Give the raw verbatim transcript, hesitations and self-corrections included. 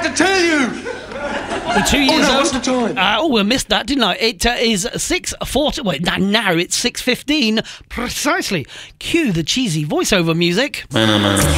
to tell you. We're two years oh, no, old. What's the time? Uh, oh, I missed that, didn't I? It uh, is six forty. Wait, now, now it's six fifteen precisely. Cue the cheesy voiceover music.